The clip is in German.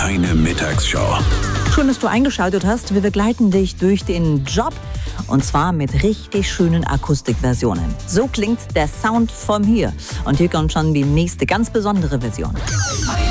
Deine Mittagsshow. Schön, dass du eingeschaltet hast. Wir begleiten dich durch den Job und zwar mit richtig schönen Akustikversionen. So klingt der Sound von hier. Und hier kommt schon die nächste ganz besondere Version.